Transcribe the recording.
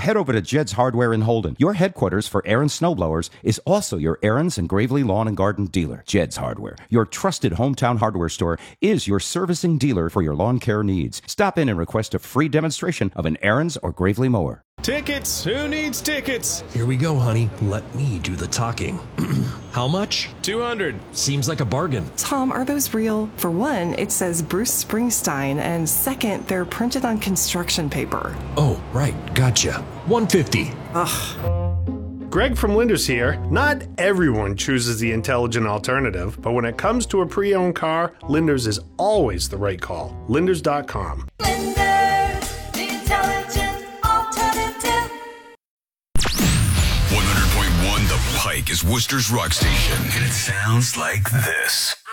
head over to Jed's Hardware in Holden. Your headquarters for Aaron's snowblowers is also your Aaron's and Gravely Lawn and Garden dealer. Jed's Hardware, your trusted hometown hardware store, is your servicing dealer for your lawn care needs. Stop in and request a free demonstration of an Aaron's or Gravely mower. Tickets! Who needs tickets? Here we go, honey. Let me do the talking. How much? 200. Seems like a bargain. Tom, are those real? For one, it says Bruce Springsteen, and second, they're printed on construction paper. Oh, right. Gotcha. 150. Ugh. Greg from Linders here. Not everyone chooses the intelligent alternative, but when it comes to a pre-owned car, Linders is always the right call. Linders.com. Linders, the intelligent alternative. 100.1 The Pike is Worcester's rock station, and it sounds like this.